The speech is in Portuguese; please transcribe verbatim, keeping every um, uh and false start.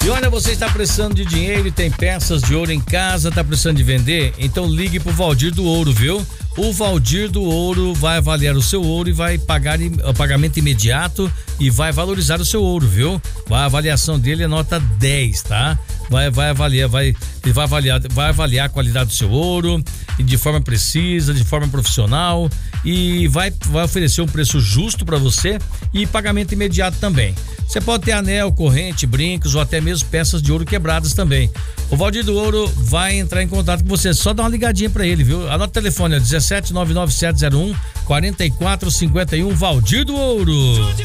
E olha, você está precisando de dinheiro e tem peças de ouro em casa, está precisando de vender? Então ligue pro Valdir do Ouro, viu? O Valdir do Ouro vai avaliar o seu ouro e vai pagar o pagamento imediato e vai valorizar o seu ouro, viu? A avaliação dele é nota dez, tá? Vai, vai avaliar, vai, ele vai avaliar, vai avaliar a qualidade do seu ouro e de forma precisa, de forma profissional e vai, vai oferecer um preço justo para você e pagamento imediato também. Você pode ter anel, corrente, brincos ou até mesmo peças de ouro quebradas também. O Valdir do Ouro vai entrar em contato com você, só dá uma ligadinha para ele, viu? Anota o telefone, é dezessete nove nove sete zero um quatro quatro cinco um, Valdir do Ouro.